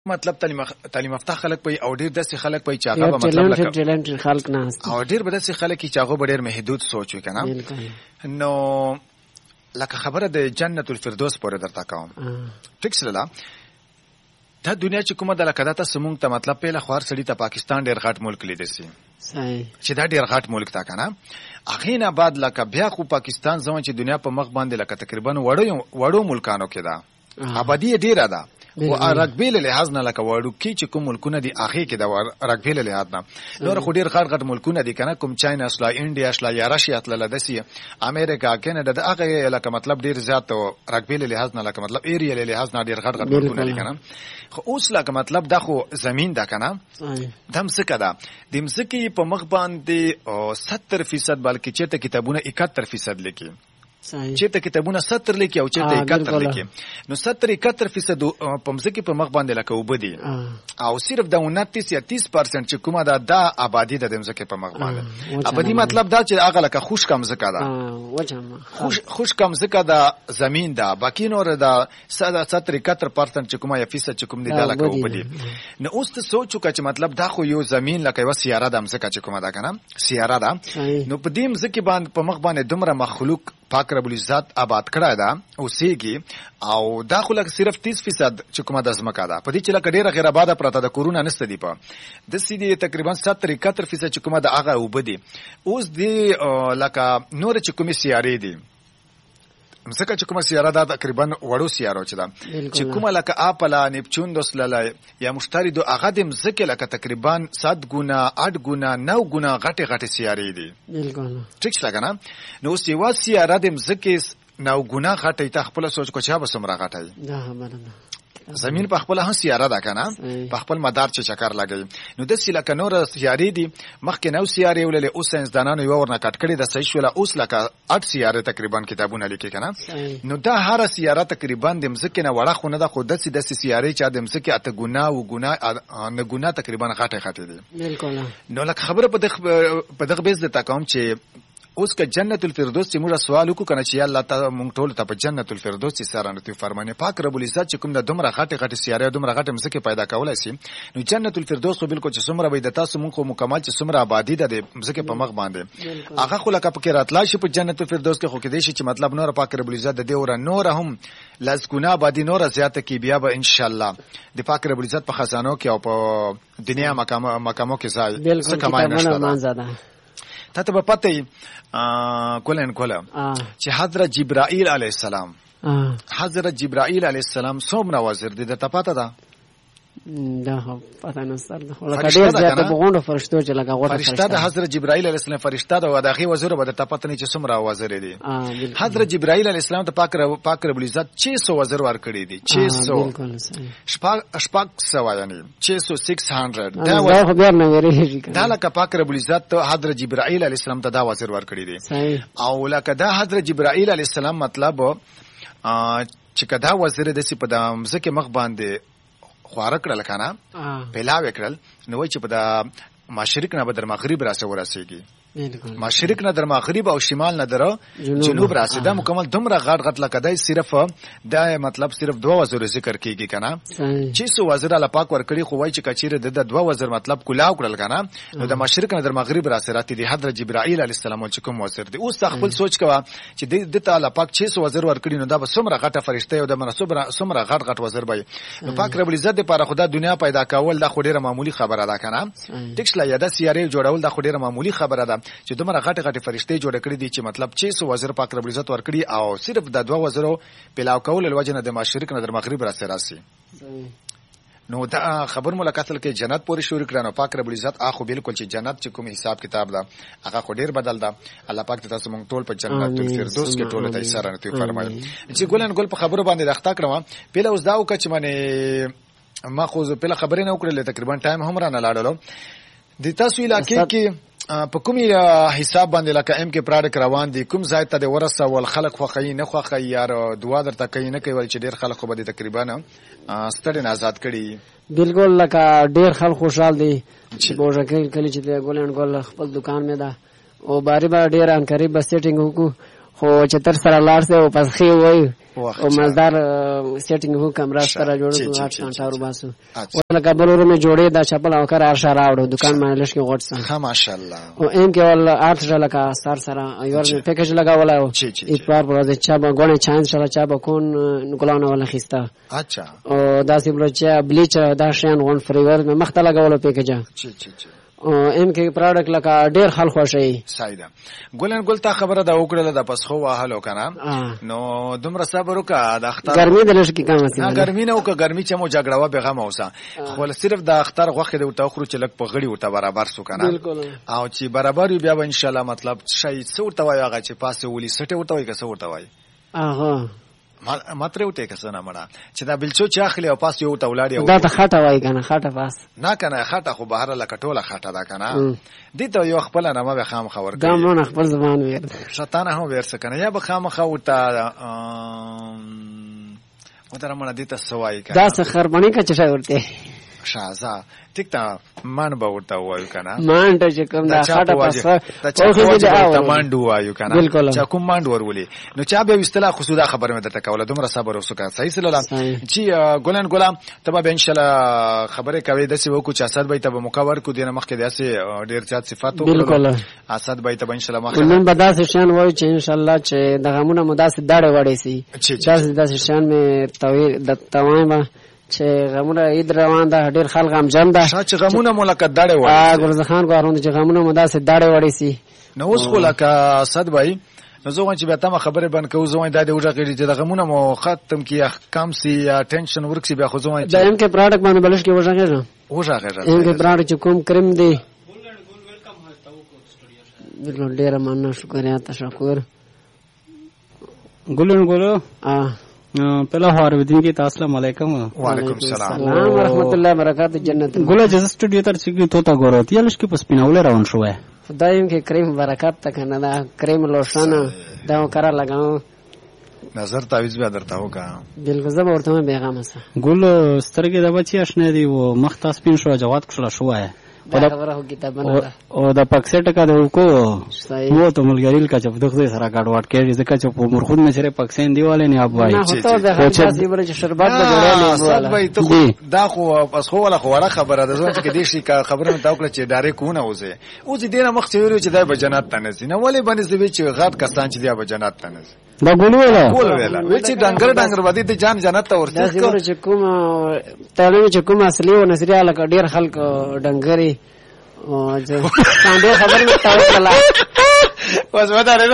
مطلب تعلیم یافته خلک پي او ډیر داسې خلک پي چې هغه به مطلب لکه ټیلنټ خلک نه است او ډیر به داسې خلک چې هغه ډیر محدود سوچ وي کنه. نو لکه خبره د جنت الفردوس پورې درته کوم ټیک سره دا دنیا چې کومه د لکه دا تاسو مونږ ته مطلب پیله خوار سړی ته پاکستان ډیر غټ ملک لیدل سي صحیح چې دا ډیر غټ ملک تا کنه. اخی نه بعد لکه بیا خو پاکستان زمون چې دنیا په مخ باندې لکه تقریبا وړو ملکانو کې دا آبادی ډیره ده او رګبی له لحاظ نه لکه وړو کې چې کوم ملکونه دي اخی کې د رګبی له لحاظ نه نور خو ډیر غټ ملکونه دي کنه کوم چاینا اسلا انډیا اسلا یا راشیا تل دسي امریکا کینیډا د هغه لکه مطلب ډیر زیات رګبی له لحاظ نه لکه مطلب ایریا له لحاظ نه ډیر غټ ملکونه دي کنه. خو اوس لکه مطلب دا خو زمين ده کنه دم څه کده د مزکی په مخ باندې 70% بلکې چیرته کتابونه 71% لیکي چیرته کتابونه 70 لیکي او چیرته 71 لیکي. نو 70-71% په مزکی په مخ باندې لکه وبدي او صرف د 29 یا 30% چې کومه دا آبادی د مزکی په مخ باندې آبادی مطلب دا چې هغه لکه خوش کم زکه ده خوش کم زکه ده زمين ده باقی نور ده 70-71% چې کومه یا فیصد چې کوم دي دا لکه وبدي. نو اوس ته سوچو چې مطلب دا خو یو زمين لکه یو سیاره ده مزکه چې کومه ده کنه سیاره ده. نو په دې مزکی باندې په مخ باندې دومره مخلوق پاک رب العزت آباد کړه دا اوسېږي او دا خو لکه صرف 30% چې کومه د ځمکه ده په دې چې لکه ډیره غیر آباده پرته د کورونا نشته دی په د سیدی تقریبا 70-71% چې کومه د هغه وبدي. اوس دی لکه نور چې کومه سیارې دي مسکه چې کومه سیاره ده تقریبا وړو سیارو چې ده چې کومه لکه اپلا نیپچون دوسلله یا مشتری دو هغه د مزکه لکه تقریبا 7 ګونه 8 ګونه 9 ګونه غټه سیارې دي بالکل ټیک څنګه نه. نو سیوا سیاره د مزکه 9 ګونه غټه ته خپل سوچ کو چا به سمره غټه ده خبره ده زمين په خپل هم سیاره ده کنه په خپل مدار چې چکر لګي. نو د سیلکه نور سیارې دي مخکې نو سیارې ولله اوس ساينسدانانو یو ورنه کټ کړی د صحیح شول اوس لکه 8 سیاره تقریبا کتابونه لیکي کنه. نو دا هر سیاره تقریبا د مزکه نه وړه خونه ده خو د سیارې چې د مزکه اته ګنا او ګنا نه ګنا تقریبا غټه دي بالکل. نو لکه خبره په دغه بیس د تکوم چې اوس که جنت الفردوس چې موږ سوال وکړو کنه چې الله تعالی مونږ ټول ته په جنت الفردوس چې سره نتی فرمانه پاک رب العزت چې کوم د دومره غټه سیاره دومره غټه مزکه پیدا کولای شي. نو جنت الفردوس خو بالکل چې څومره وي د تاسو مونږ خو مکمل چې څومره آبادی ده د مزکه په مخ باندې هغه خو لکه پکې راتلا شي په جنت الفردوس کې خو کې دي چې مطلب نور پاک رب العزت د دې ور نور هم لزګونه آبادی نور زیاته کې بیا به ان شاء الله د پاک رب العزت په خزانو کې او په دنیا مقامو کې ځای څه کمای نشته. ته به پته کولن کوله چې حضرت جبرائیل علیه السلام حضرت جبرائیل علیه السلام څومره وزیر دي ته پته ده دا پته نه ستاره ولکه ډیر زیاته بغونډه فرشتو چې لګا غوړه فرشتہ د حضرت جبرائیل علیه السلام فرشتہ د وداخي وزیر به ته پته نه چې څومره وزیر دي. حضرت جبرائیل علیه السلام ته پاک رب العزت 600 وزیر ور کړی دي 600 بالکل صحیح شپږ سو یعنی 600 دا خو بیا نه ویریږي دا لکه پاک رب العزت حضرت جبرائیل علیه السلام ته دا وزیر ور کړی دي او لکه دا حضرت جبرائیل علیه السلام مطلب چې کدا وزیر د سی په د مزکه مخ باندې خواره کړل کنه پیلا وکړل نو چې په د مشرق نه بدر مغرب راسه ورسېږي مشرق نه در مغرب او شمال نه در جنوب راسه دا مکمل دومره غټ لکه صرف دا مطلب صرف 2 وزر ذکر کیږي کنه چې سو وزر الله پاک ور کړی خو وای چې کچیره د 2 وزر مطلب کلاو کړل کنه نو د مشرق نه در مغرب راسه راته دی حضرت جبرائیل علیه السلام چې کوم وزر دی اوس خپل سوچ کوا چې د تعالی پاک 600 وزر ور کړی نو دا به څومره غټه فرشته او د منصوب څومره غټ وزر به نو پاک رب العزت لپاره خدا دنیا پیدا کول دا خو ډیره معمولی خبره ده کنه ټیکسلا یا د سیارې جوړول دا خو ډیره معمولی خبره ده چې دومره غټه فرشته جوړ کړې دي چې مطلب 600 وزر پاک رب العزت ور کړی او صرف د 2 وزرو پلاو کول الوجنه د مشرق نه در مغرب راسي. نو دا خبر ملاقات کې جنت پوری شروع کړه پاک رب العزت اخو بالکل چې جنت چې کوم حساب کتاب ده هغه خو ډیر بدل ده. الله پاک تاسو مونږ ټول په جنت الفردوس کې ټول ته سره نتی فرمایي چې ګل په خبرو باندې راختا کړم پیله اوس دا وکړه چې منه ما خو پیله خبرې نه وکړلې تقریبا ټایم هم را نه لاړلو د تاسو علاقې کې په کومي حساب باندې لکه ام کې پروډکټ روان دي کوم ځای ته د ورسه ول خلک خو خی نه خو خی یار دعا درته کوي نه کوي چې ډیر خلک خو به تقریبا ستړي آزاد کړي بالکل لکه ډیر خلک خوشحال دي چې بوجه کلی چې د ګولن ګول خپل دکان مې ده او باری ډیر ان قریب سیټینګ وکړو خو چې تر سره لاړ سي او پسخي وای او مزدار سیټینګ هو کمره سره جوړ 8 घंटा ورباسو ولکه بلورو می جوړې دا چپل او کار ارشا راوړو دکان باندې لښکي غوټ سم ها ماشاءالله او ام کې ول 8 لکه سر سره یور می پیکج لگاولا اتوار پر چا غونه چانس سره چا بكون ګلانه ولا خستا اچھا او دا سی بلچا بلیچ دا شین غون فریور می مخته لگاولو پیکج ام کې پروډکټ لکه ډیر خلک خوشي سایده ګلن ګل تا خبره دا وکړه د پس خو واهلو کنه نو دومره صبر وکړه د اختر ګرمي د لښ کې کم وسی نه ګرمي نه وکړه ګرمي چې مو جګړه به غم اوسه خو صرف د اختر غوخه د ورته خرو چې لک په غړي ورته برابر سو کنه او چې برابر بیا به ان شاء الله مطلب شي څو ورته وای هغه چې پاسه ولي سټه ورته وای که څو ورته وای ماتره وته کسنه مړه چې دا بلچو چاخلی او پاس یو تولاړي دا ته خټه وای کنه خټه پاس نه کنه خټه خو بهر لکه ټوله خټه دا کنه دي ته یو خپل نه ما به خام خبر دا مون خپل زبان ویر شتانه هم ورس کنه یا به خام خوته ودره مړه دي ته سوای کنه دا څه خربني کا چشای ورته شازا ټیکتا مان به ورته وایو کنه مان ته چې کوم دا خټه پاس او خو دې مانډو وایو کنه چا کوم مانډ ورولي نو چا به استلا خصوصا خبره مې درته کوله دومره صبر وسوکه صحیح سلام چې ګلن ګلام تبه به ان شاء الله خبره کوي د سی وکړو چې اسد به ته مکور کو دینه مخکې داسې ډیر زیات صفات بالکل اسد به ته ان شاء الله مخکې نن به داسې شان وایو چې ان شاء الله چې دغه مونږه مداسې داړې وړې سي داسې شان مې توي د توایما چې غمونه عید روان ده ډیر خلک هم جام ده چې غمونه ملکه داړې وړي ګورز خان کو اروند چې غمونه مداسې داړې وړې سي نو اوس خو لکه صد بای نو زه چې به تاسو خبره بند کوو زه دا د وړه کې چې غمونه مو ختم کی احکام سي یا ټینشن ورک سي بیا خو زه دا ام کې پروډکټ باندې بلش کې وژاګه ام کې پروډکټ چې کوم کریم دی بالکل ډیر مننه شکریا تشکر ګلن ګلو پہلا حارویدین کی السلام علیکم وعلیکم السلام ورحمت الله وبرکاته جنت ګل جز سټوډیو تر چې تو تا ګورت یلش کې پس پیناول روان شوې خدایم کې کریم برکات تک نه دا کریم لوشن دا کرا لگاو نظر تعویذ به درته وکا بالکل زه ورته پیغام سره ګل سترګې د بچی آشنا دی و مخ تاس پین شو جواد کړه شوې او دا پکسټ کا د کو وو ته ملګریل کا چې دغه سره کاډ واټ کې ځکه چې په مرخود نه سره پکسین دیواله نه اب وای چې شربت بدلې دا خو پس خو ولا خو خبره ده چې دې شي کا خبره مې تاوکړه چې ډارې کو نه وځي او دې نه مخ چې ویلو چې دا به جنت ته نه سي نه ولې باندې زوی چې غات کسان چې دی به جنت ته نه سي دا ګول ویلا چې ډنګر باندې ته جان جنت ته ورته چې کوم تعلیم چې کوم اصلي او نظریه لکه ډیر خلک ډنګري او چې څنګه خبر مې تاو کړه واس ودارې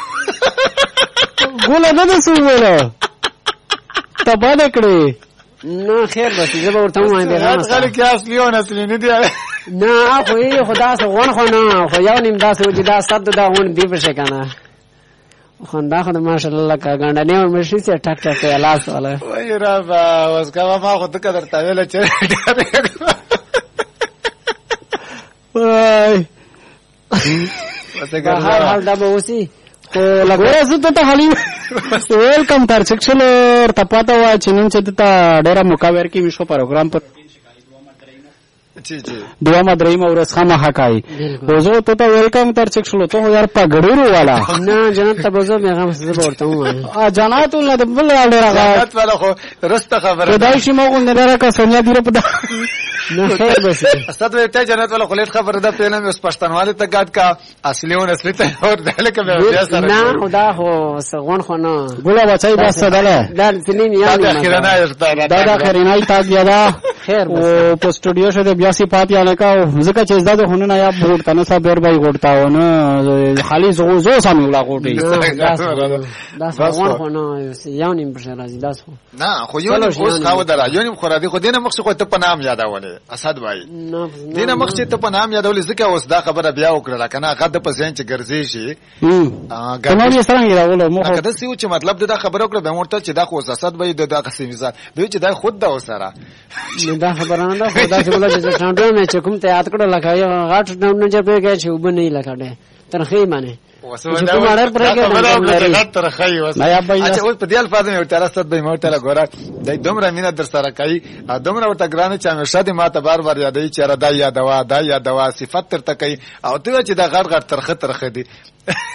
ګول نه نسو ویلا تبا دکړي نه خیر بس زه به ورته وایم دا خلک کې اصلي او نسلي نه دي نه خو یې خدا سره غون خو نه خو یو نیم داسې وځي دا صد دا غون دی بشه کنه خندا خو ماشاءالله کا غاندنه او مشي سي ټک ټک الاس والا وای ربا واس کا ما خو ته قدر تا ویل چې وای واسه هر حال دا به وسی خو لګوره زه ته حالي ویلکم تر سیکشن تپاته وا چې نن چې ته ډیره مکاور کې وشو پروګرام پر دعا مدریم اور اس خامہ حقائی روزو تو ویلکم تر سیکشن تو یار پګړورو والا نه جنت ته بزو پیغام زه ورته وایم جنات الله د بل ډیره جنت والا خو رسته خبره خدای شي مو نه راکا سنیا دیره په نه خیر بس استاد ته جنت والا خلیت خبره ده پېنه مې اوس پښتنواله ته ګډ کا اصلي او نسلی ته اور دلته به بیا سره نه خدا خو سغون خو نه ګولا بچای بس دله دا سلیم یاد دا خیرنای تا دا خیر بس او په سټوډیو شه د 82 پات یا نه کا ځکه چې زده هونه نه یا بوت کنه صاحب ور بای ګټاو نه خالي زو سم ولا ګټي دا سغون خو نه یو نیم پر راځي دا نه خو یو نیم اوس خاو درا یو نیم خو را دي خو دینه مخ خو ته په نام یاداوله اسد وای دینه مخ چې ته په نام یادول ځکه اوس دا خبره بیا وکړه کنه غد په ځین چې ګرځي شي کومه یې سره راول مو کده سی چې مطلب دا خبره وکړه به مورته چې دا خو اسد وای دا قسم مثال دوی چې دا خود دا وسره دا خبره نه خدا چې بل چې څنګه مې چې کوم ته یاد کړه لکه یو غاټ نه چې پیګه چې وب نه لکه ترخی معنی وسودا خبره ترخی وس اچھا اوس په دې الفاظ مې ورته راستد به مورته لا ګورا دای دومره مینه در سره کوي دومره ورته ګرانه چې همیشه دې ماته بار بار یادې چې را دا یا دوا صفات تر تکي او ته چې دا غړ ترخه دي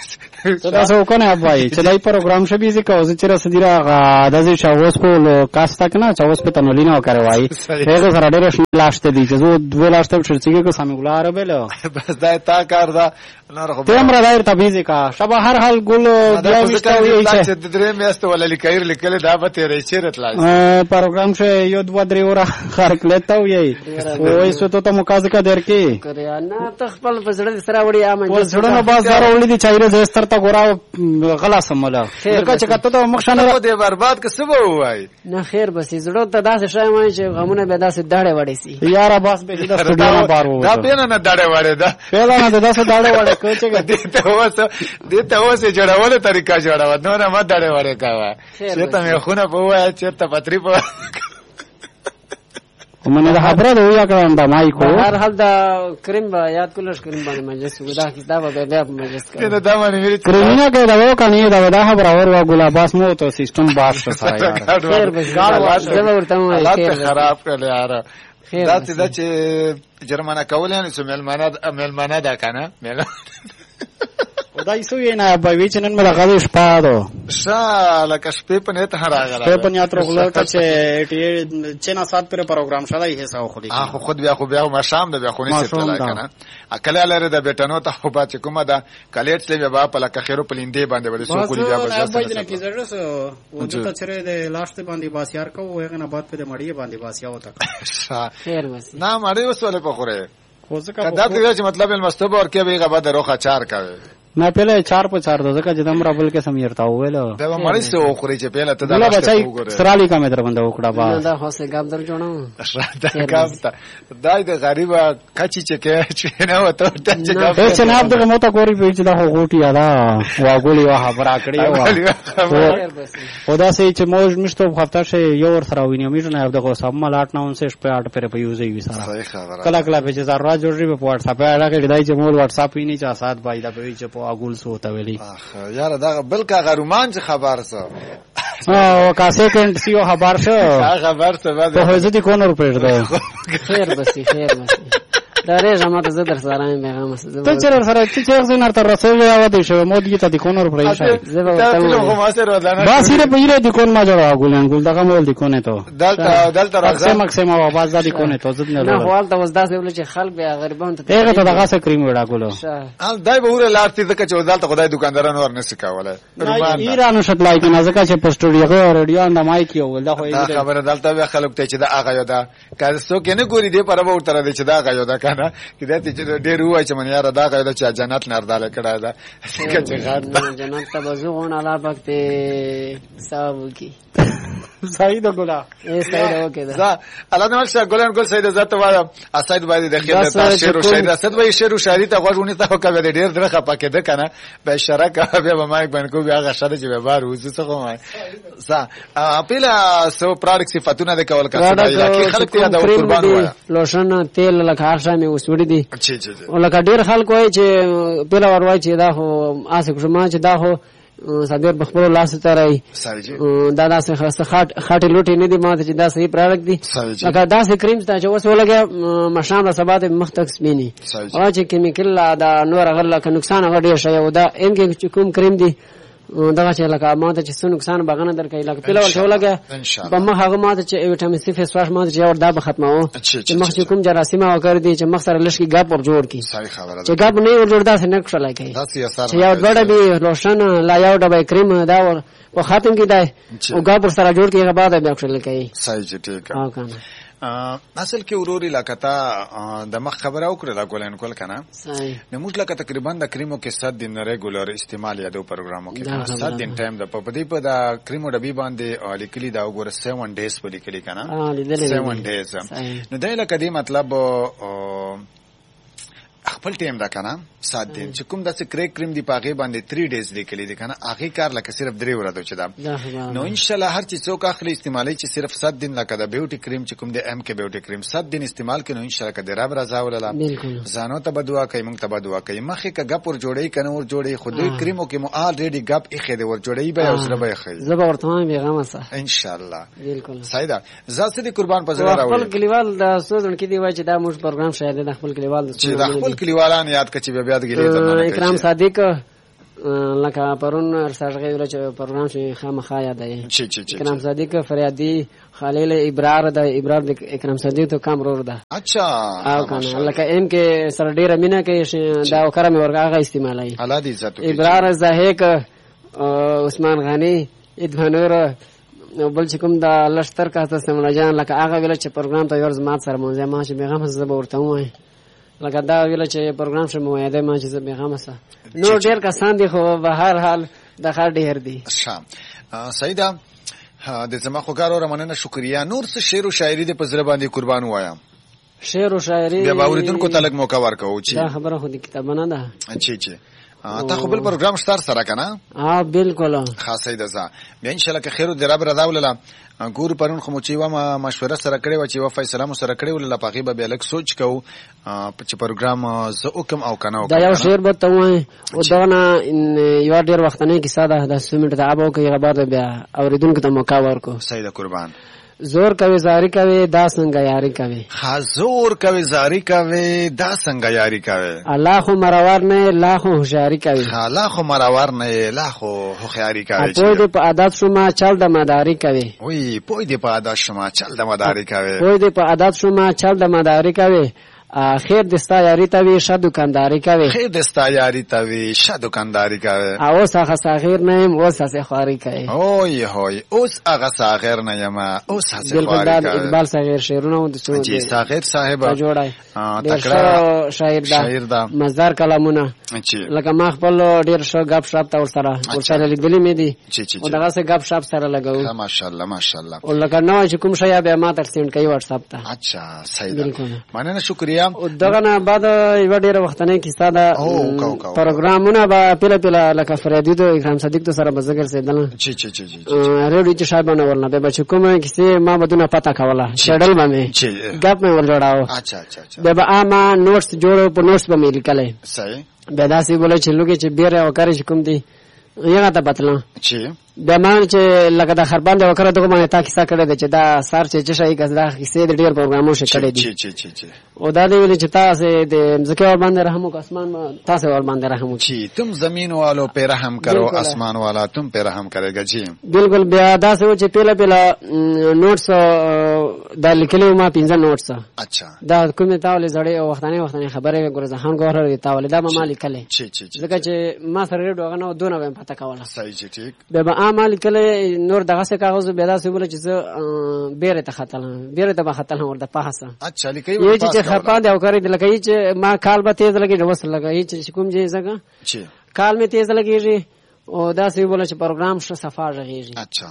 تاسو وکنه ابای چې دای پروګرام شبي چې کوزه چې رسیدره د دې شاوس کو کاستا کنه چاوس په تنولینه وکړای وای هغه سره ډېر شلاشته دي چې زه دوه لاشته شرچګه کو سامي ګلاره بل بس دا تا کار دا تمره دایر تبیزه کا شبا هر حال ګل بیا وشتوي چې د درې میاشتو ولا لیکایر لیکل دا به تیرې چیرته لاس پروګرام شه یو 2-3 ورځې خارق لیتا وي وای سو ته مکازه کا درکې کړیا نه تخپل پسړه سره وړي امه پسړه بازار ولې دي چایره زستر ته ګورا غلا سمله لکه چې کته ته مخشنه دې برباد که سبا وای نه خیر بس زړه ته داسې شای وای چې غمونه به داسې داړې وړي سي یاره باس به دې سټډیو بارو دا پینه نه داړې وړي دا پیلا نه داسې داړې وړي کوچه دې ته اوسه جوړول طریقہ جوړاو نو نه مت داړې وړي کاوه چې ته مې خونه په وای چې ته پتری په ومنه د خبره دی یا کوم د مایکو هر حال دا کریم با یاد کولش کریم باندې مجلس ودا کتاب به بیا مجلس کړه دا باندې کریمینه کې دا وکنه دا خبره اور وا ګل عباس مو ته سیستم باس سره یار خیر به ګاړ ورته حالات خراب کړل یار دا چې جرمانه کولای نو ملمانه دا کنه خدای سو یې نه به وچنن مله غوښ پادو شاله کښ په نه ته راغله په پنیا تر غلو ته چې نه سات پر پروګرام شلای هي ساو خلی خو خود بیا ما شام د بیا خو نه ستل کنه اکل لره د بیٹانو ته خو با چې کومه دا کلیټ لې بیا په لکه خیرو پلیندې باندې ولې سو کولی بیا بس باندې کې زړه سو و ته چره د لاست باندې باسیار کو هغه نه بعد په مړی باندې باسیا وته خیر بس نه مړی وسوله په خوره خو ځکه دا دې چې مطلب المستوب اور کې به غبا دروخه چار کوي نه پهله 4 په 4 دغه چې دمر ابل کې سميرتا ویلو دا مړی سه وخوري چې پهله ته دا بچای سرالی کا متر بنده وکړه با دا هوسه ګاب در جوړو دا ګاب ته دای د غریبا کچی چې کې چې نه وته چې ګاب چې نه اب دغه موته کوری پیچ دا غوټی ادا واګولي واه برا کړی و دا سه چې موج مشتو هفته شه یو ور سره ویني میټ نه دغه سم لاټ نه 9 په 8 پر په یوزي وی سره کلا کلا به چې زرا جوړي په واتس اپ اړه کې دای چې مول واتس اپ یې نه چا سات بای دا به چې اګول سو ته ویلي یار دا بل کا غرومان چې خبر سو او کا سیکنډ سیو خبر شو خبر څه بعد ته هیڅ دي کونر پېړ ده خیر بس دا رې ما ته زدر سره پیغام سره ته چر سره چې څنګه نار تر رسول یا وته شو مودي ته دي کونر پېړ شي بس یې په یره دي کون ما جوړ اګولن ګول دغه مول دي کونه ته دلته راځه مکسم आवाज دادي کونه ته زد نه حوال ته وسدا سه ول چې خلک به غریبان ته هغه ته دغه سره کریم وډا ګولو ال دای به وره لارتي ځکه چې دلته خدای دکاندارانو ورنه سکاوله ایرانو شتلای کنه ځکه چې په سټوډیو رادیو د مایک یو ول دا خو خبره دلته به خلک ته چې دا هغه یو دا کله څوک نه ګوري دی پر به ورته دی چې دا هغه یو دا کنه کله چې ډېر وای چې من یاره دا هغه چې جنت نرداله کړه دا چې غار جنت ته بزغون علا بکته صاحب کی سعید ګلا سعید اوکے دا الله نو شه ګلن ګل سعید عزت وایم اسید باندې د خیر د شعر او شاعر اسد وای شعر او شاعری ته غوښونه ته کوي د ډیر درخه پکې ده کنه به شرکه به مایک باندې کو بیا غشره چې به بار وځي څه کومه سا اپیلا سو پروډکټ صفاتونه د کول کړه لکه خلک ته دا قربان وای لوشن تیل لکه هرڅه مې وسوړي دي او لکه ډیر خلک وای چې پیلا ور وای چې دا هو اسه کومه چې دا هو صدر بخبر لاس ته راي دا داسې خاطر لوټي نه دي ماته چې دا صحیح پروډکټ دي لکه دا سه کریم ته چې اوس ولګي مشام سبات مختک سپینی او چې کیمیکل دا نور غل که نقصان غړي شي او دا ان کې کوم کریم دي دا چې لکه ماته چې څو نقصان بغنه درکې لکه پیلا ورته ولګي په مخ هغه ماته چې وټامین سی فیس واش ماته چې ور دا به ختمو چې مخ چې کوم جراثیم وکړ دي چې مخ سره لشکي ګاپ ور جوړ کی چې ګاپ نه ور جوړ دا څنګه کښلای کوي چې یو ډډه به لوشن لا یو ډبه کریم دا ور په خاتم کې دی او ګاپ سره جوړ کیږي بعد بیا کښلای کوي صحیح ټیک اصل کې وروري لکتا د مخ خبره وکړه ګولن کول کنه نو موږ لکه تقریبا د کریمو کې 7 دن ریګولر استعمال یادو پروګرامو کې 7 دن ټایم د په دې په د کریمو ډبي باندې لیکلي دا وګوره 7 ډیز په لیکلي کنه 7 ډیز نو دا لکه دې مطلب خپل ټیم دا کنه 7 دن چې کوم د سکریک کریم دی پاغه باندې 3 ډیز لیکلي دي کنه هغه کار لکه صرف 3 ورځې چې دا نو ان شاء الله هر چیز څوک اخلي استعمالي چې صرف 7 دن لکه د بیوټي کریم چې کوم د ام کې بیوټي کریم 7 دن استعمال کینو ان شاء الله کده رب رضا ولله ځانو ته بدوا کوي مونږ ته بدوا کوي مخه ک غپور جوړي کنه ور جوړي خودي کریمو کې مو الریډي غپ اخې دی ور جوړي به او سره به اخې زبر ورته پیغام سره ان شاء الله بالکل سایدا زاسه دي قربان پزړه راوړي خپل کلیوال د سوزن کې دی وای چې دا موږ پروګرام شاید د خپل کلیوال چې د خپل کلیوالان یاد کچې بیا د ګری اکرام صادق لکه پرون سرغه ویل چې پروګرام شي خامخا یادای اکرام صدیق فریادی خلیل ابرار د ابرار د اکرام صدیق ته کم رور ده اچھا او کنه لکه ان کې سره ډیره مینا کې دا کرم ورغه استعمالای الله دې عزت ابرار زاهیک عثمان غنی ادمنور بل چې کوم دا لشتر کا ته سمونه جان لکه هغه ویل چې پروګرام ته ورز مات سره مونږه ما چې بیغم زه به ورته وای لکه دا ویل چې پروګرام شمه وای دا ما چې زه بیغم سره نو ډیر کسان دي خو به هر حال د خار ډیر دي ښه سیدا د زما خو کار اور مننه شکریا نور څه شعر او شاعری د پزره باندې قربان وایم شعر او شاعری بیا باوریدونکو تلک موقع ورکو چې دا خبره خو د کتابونه ده اچھا تا خو بل پروګرام ستار سره کنه بالکل خاصه ده ځا بیا ان شاء الله که خیر د رب رضا ولله ګور پرون خو چې و مشوره سره کړې و چې و فیصله مو سره کړې ولله پاغي به الک سوچ کو چې پروګرام ز حکم او کنه دا یو شعر به ته وای او دا نه یو ډیر وخت نه کی ساده د سیمټ د ابو کې خبر بیا اوریدونکو ته موقع ورکو سیده قربان زور کوي زاری کوي دا څنګه یاري کوي زور کوي زاری کوي دا څنګه یاري کوي الله خو مرور نه لا خو هوښیاري کوي الله خو مرور نه لا خو هوښیاري کوي پوی دې په عادت شوما چل د مداري کوي وای پوی دې په عادت شوما چل د مداري کوي پوی دې په عادت شوما چل د مداري کوي خیر دستا یاری ته وی شه دکانداری کوي خیر دستا یاری ته وی شه دکانداری کوي او ساخه صغیر نه اوس هڅه خواري کوي اوه هوی اوس هغه صغیر نه یم اوس هڅه خواري کوي اقبال صغیر شعرونه د سو جی صغیر صاحب جوړای تکړه شاعر دا مزدار کلامونه لکه ما خپل ډیر شو غب شپ تا ورسره لیدلې مې دي او دغه څه غب شپ سره لګاو ماشاءالله ماشاءالله او لکه نو چې کوم شیا به ما تر سند کوي واتس اپ ته اچھا صحیح مننه شکریا او دغه نه بعد یو ډیر وخت نه کیسه دا پروګرامونه به پیله لکه فریدی د اکرام صدیق تو سره بزګر سیدل ریډیو چې شایبانه ورنه به چې کومه کیسه ما بدونه پتا کوله شډل باندې غب مې ور جوړاو اچھا به اما نوټس جوړو په نوټس به مې لیکلې صحیح به دا سی بوله چې لوګي چې بیره او کاری کوم دي یغه ته پتلا چې د مان چې لکه د خربان د وکړه دغه باندې تا کیسه کړې ده چې دا سار چې شي کزدا کیسه د ډیر پروګرامو شي کړې دي چې او دا دی ویل چې تاسو د ځکه ور باندې رحم او اسمان تاسو ور باندې رحم چې تم زمین والو په رحم کرو اسمان والا تم په رحم کرے گا جی بالکل بیا دا سو چې پیله نوټس دا لیکلو ما 15 نوټس اچھا دا کومه تاول زړې او وختانه خبره ګورځهان ګوهر تاول دا ما لیکلې ځکه چې ما سره ډوغه نو دونه به پته کوله صحیح ټیک به عمل کله نور دغه څه کاغذ به دا څه بوله چې بیره ته خطل ورته پاسه اچھا لیکي یی چې خپا دا وکړي د لکه چې ما کال به تیز لګي وسل لګي چې کوم جې زګه کال می تیز لګيږي او دا څه بوله چې پروګرام شو صفه راغيږي اچھا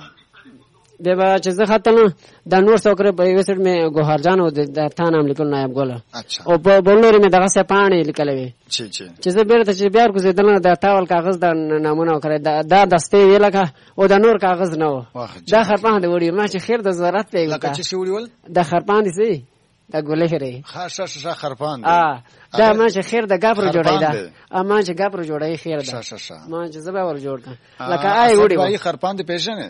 به چې زه خطل د نور څوکره په وسټ می ګوهر جان او د تانام لیکل نایب ګوله او په بلوري می دغه څه پانی لیکلې چې زه بیرته چې بیا کو زیدل د تاول کاغذ د نمونه وکړه دا دسته ویلکه او د نور کاغذ نه و دا خرپان دی وړي ما چې خیر د ضرورت پیږه لکه چې سی وړول د خرپان دي سي د ګولې خره خاصه خرپان دا ما چې خیر د غابرو جوړای دا اما چې غابرو جوړای خیر دا ما چې زبا ور جوړ کړه لکه آی وړي وای خرپان دی پېژنې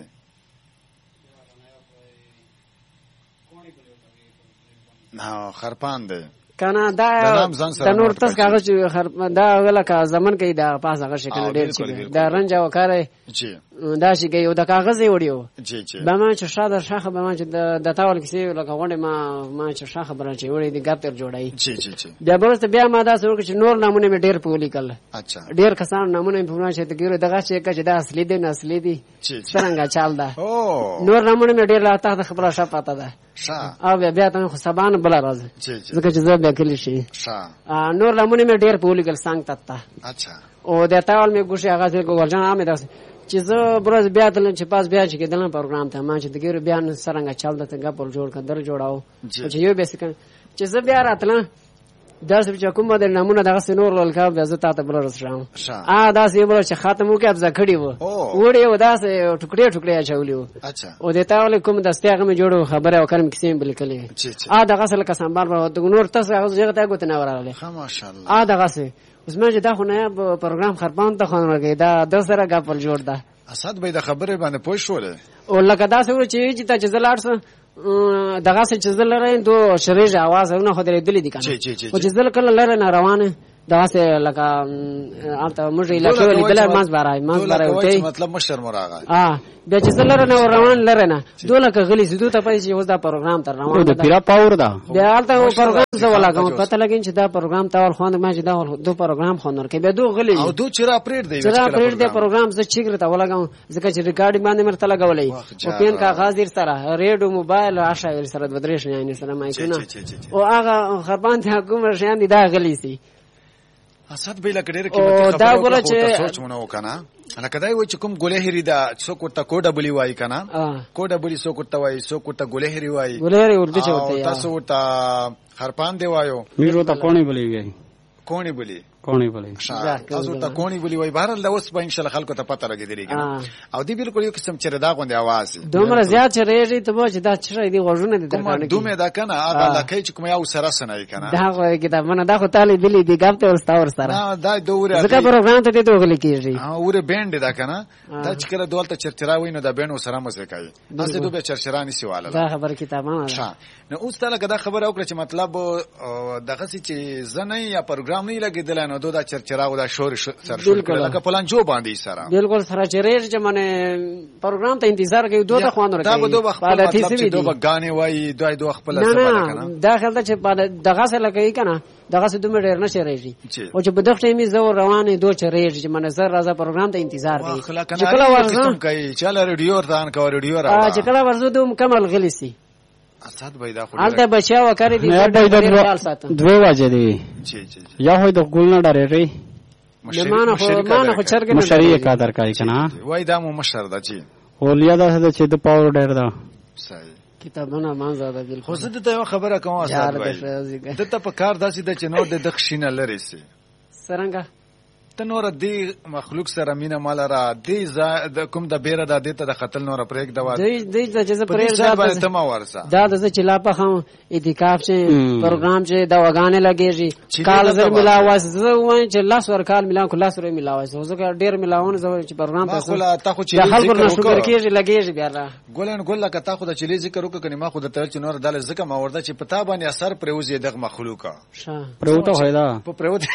نه خرپان دی کنه دا د نور تاسو کاغذ دا ولکه زمون کې دا پاس هغه شکل ډیر چې دا رنج او کار دا شي کې د کاغذ وړیو به ما چې شاده شاخه به ما چې د تاول کې لکه غونډه ما چې شاخه بران چې وړي د ګاتر جوړای بیا برسته بیا ما دا سره چې نور نمونه مې ډیر پولی کړل اچھا ډیر کسان نمونه په ما چې ته ګیره دغه چې دا اصلي دی نه اصلي دی څنګه چال دا نور نمونه مې ډیر لا ته خبره شپه پاته ده او بیا ته خو سبان بل راځي ځکه چې زه به کلی شي نور نمونه مې ډیر پولی کړل څنګه تتا اچھا او د تاول مې ګوشه هغه څه ګورجان عامه ده چې زه بروز بیا تل چې پاس بیا چې کېدل پروګرام ته ما چې د ګیرو بیان سرنګ چل دته غپل جوړ کړ جوړاو چې یو به سکه چې زه بیا راتله داس چې کومه د نمونه دغه سنور لکه بیا زه تاسو بل رسوم داس یو بل چې خاتم وکي ابزا کړی وو وړي و داس ټوکړي اچولیو او د تاول کوم دستیغه مې جوړو خبره وکړم کیسې بل کلی دغه سره کسان بار د نور تاسو هغه ته غوته نه وراله ماشاءالله دغه سه اوس مې دا خو نه پروګرام خربان ته خون راګی دا د سره غپل جوړ ده اسد به د خبره باندې پوه شوله او لکه دا څو چې ته زلاړس دغه څه چې زل لري دو شریج आवाज نه خو درې دلی دي کنه او چې زل کله لره نه روانه داسې لکه البته موږ علاقې ولیدل ماز بارای مطلب مشر مراغه بیا چې زلره نه روان لره نه دوله که غلی سدو ته پېښې اوس دا پروګرام تر روان ده پیرا پاور دا بیا البته پروګرام څه ولاګم پته لګین چې دا پروګرام تاول خوند ما چې دا دو پروګرام خوندور کې بیا دو غلی او دو چر اپریټ دی چر اپریټ دی پروګرام ز چیګر ته ولاګم ځکه چې ریکارډینګ باندې مرته لګولې او پین کاغذ در سره ریډیو موبایل عشاء سره د درېش نه سره مایکونه او هغه خربان ته کوم شیان دي دا غلی سي اسد به لکه ډېر قیمتي خبره چې سوچ مونږ وکنه لکه دا وای چې کوم ګولهری دا څوک ورته کوډه بلی وای کنه کوډه بلی څوک ورته وای څوک ورته ګولهری وای ګولهری ورته چوته تاسو ورته خرپان دی وایو میرو ته کونی بلی وای کونی بلی تاسو ته کونی بلی وای بهر له اوس به ان شاء الله خلکو ته پته لګیږي کنه او دی بالکل یو قسم چې دا غوندي आवाज دومره زیات چرېږي ته به چې دا چرې دی غوژونه دي درکانه دومره دا کنه هغه لکه چې کوم یو سره سنای کنه دا خو کتاب منه دا خو تعالی بلی دی ګپته ورستا نه دا دوره ځکه پروګرام ته ته غلي کیږي اوره بند دا کنه دا چې کله دولت چرچرا وینو دا بند سره مزه کوي تاسو دوه چرچرانی سیواله دا خبر کتابونه نو اوس ته لکه دا خبره وکړه چې مطلب دغه چې زنه یا پروګرام نه لګیدل نو دا چرچرا دا شور سر شور لکه پلان جو باندې سره بالکل سره چرېږي چې منه پروګرام ته انتظار کوي دوه خوانو راځي دا به دوه خپل مطلب چې دوه غانې وای دوه خپل سره کنه دا خلک چې دغه سره لګي کنه دغه څه دومره ډېر نه چرېږي او چې په دغه ټیمې زو روانې دوه چرېږي چې منه زر راځه پروګرام ته انتظار کوي چې کله ورځم کوي چې ریډیو ورته کو ریډیو را چې کله ورځو دوه مکمل غلی سي اسد بيدا خو البته بچا وکړي دي دوه واجه دي یا هوی د ګول نه ډارې مانه خو چرګ نه مشري کا درکای کنه وای دا مو مشر دا چی اولیا دا چې د پاور ډېر دا صحیح کتابونه ما زده بالکل خو زه ته خبره کوم اسد وای دته په کار داسې د چنور د دښینه لري سي سرنګا تنور دی مخلوق سره مینه مال را دی د کوم د بیره د دته د قتل نور پرېګ دا دی د چې پرېګ دا تم ورسا دا د چې لا په خو اعتکاف چې پروګرام چې دا وګانې لګېږي کال زر ملاواس زه وایم چې لاس ور کال ملا کو لاس ور ملاواس زه ډېر ملاونه زه چې پروګرام ته خو چې خلکو نه شکر کېږي لګېږي بیا را ګولن ګول لکه تا خو د چلی ذکر وکړه کني ما خو د تل چې نور دل زکه ما ورده چې پتا باندې اثر پروزي دغه مخلوقه پروته هيدا په پروته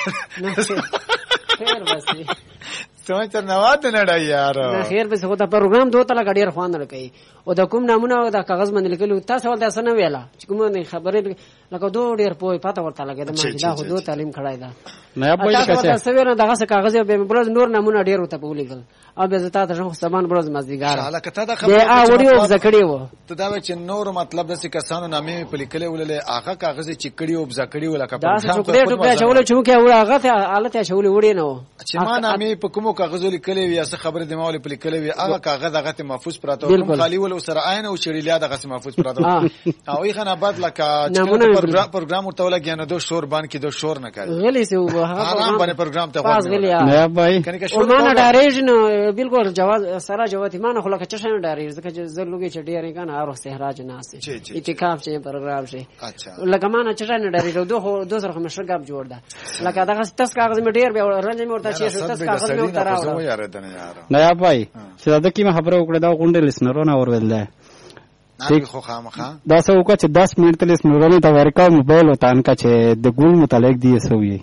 خیر بسي سمجھ نه واده نه یار خیر بس خو دا پروګرام دوه تل ډیر خوان راکې او د کوم نمونه د کاغذ باندې لیکلو تاسو ولدا سن ویلا چې کوم خبرې لکه دوه ډیر پوي پته ورته لګید ما دا خو دوه تعلیم کړای دا نه په لکه تاسو ونه دغه کاغذ به برز نور نمونه ډیر وته ولیکل او به زتا ته خو سامان برز مزدیګار حالا کته دا خبره اوډیو زکړی وو ته دا چې نور مطلب د کسانو نامې په لیکلې ولله هغه کاغذ چکړی او زکړی ولکه دا څوکړې ټوکړه چولې چونکه هغه ته حالت چولې وړي نه چې ما نامې په کومو کاغذ لیکلې وي اسه خبره د ماول په لیکلې وي هغه کاغذ هغه ته محفوظ پراته کوم خالی ول سره عین او شریلیا دغه محفوظ پراته او یې خنه بعد لکه چې پروګرام ورته ولګي نه دو شور باندې کې دو شور نه کوي غلی سه هغه باندې پروګرام ته غوړي نه بھائی او ما نه ډارېږي نو بالکل جواز سره جواب ایمان خو لکه چشم ډارېږي ځکه چې زلوګي چې ډېرې کنه هر وخت احراج نه اسي اعتکاف چې پروګرام شي لکه ما نه چشم نه ډارېږي دوه سره مشر غاب جوړ ده لکه دغه تاسو کاغذ می ډېر به رنج می ورته شي تاسو کاغذ می ورته راوړل نه یا بھائی چې دا کیمه خبره وکړه دا غونډه لسنرونه اورول ده خو خامخا دا څه وکړه چې 10 منټ لسنرونه ته ورکاو موبایل وتان کا چې د ګول متعلق دی سوې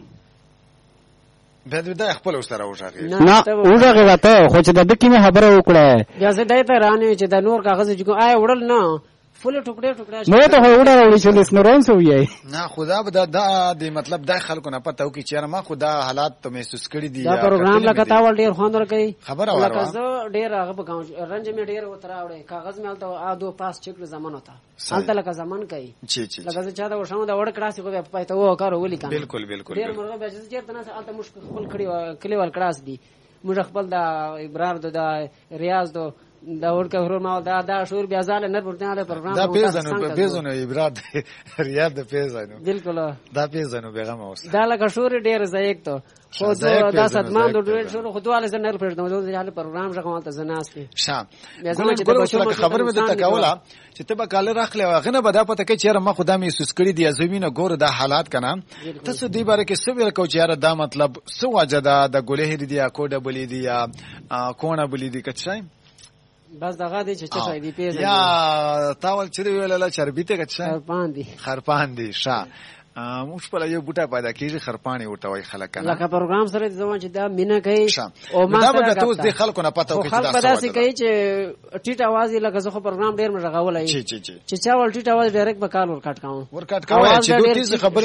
به دا خپل سره وژغې نه وژغې وته خو چې د کیمه خبره وکړه یا زه دای ته رانه چې د نور کاغذ چې آی وړل نه فل ټوکړه نو ته وړل چې لسنرون سوې نه خدا به دا د مطلب د خلکو نه پته و کی چې ما خدا حالات ته محسوس کړی دي دا پروګرام لکه تا ول ډیر خوند ورکړي خبره وره لکه زه ډیر هغه بګاو رنج می ډیر وتراوړې کاغذ مې الته ادو پاس چکر زمان وتا الته لکه زمان کوي لکه چا دا ورشم دا وړ کړاسي کو په پته و کار ولي کنه بالکل ډیر مرغه به چې چیرته نه الته مشکل خپل کړی کلیوال کړاس دي موږ خپل دا ابرار د ریاض دو دا ورکه ورو ما دا شور بیا ځاله نه ورته دا پروګرام دا پیزنو ابراد ریاض د پیزنو بالکل دا پیزنو بیغم اوس دا لکه شور ډیر زایک ته خو دا صدمان د ډیر شور خو دواله زنه نه پرېږدم دا حاله پروګرام ژغه ته زناستي شام ګل خبر مې ته کوله چې ته به کال راخلې واغه نه بدا پته کې چیرې ما خدا مې محسوس کړی دی زمينه ګور دا حالات کنه تاسو دی باره کې څه ویل کو چې دا مطلب څه واجدا د ګولهری دی یا کوډه بلی دی یا کونه بلی دی کچای بس دغه دي چې څه دی پیژنې یا تاول چې ویل لا چربیته کچای خرپان دي ښا موږ په یو بوټه پیدا کیږي خرپانې ورته وای خلک کنه لکه پروګرام سره ځوان چې دا مینه کوي او ما دا به تاسو د خلکو نه پته وکړي خلک دا سې کوي چې ټیټ आवाज لکه زه خو پروګرام ډیر مړغولای چې چا ول ټیټ आवाज ډایرکټ به کال ورکټ کاوه چې دوی خبرې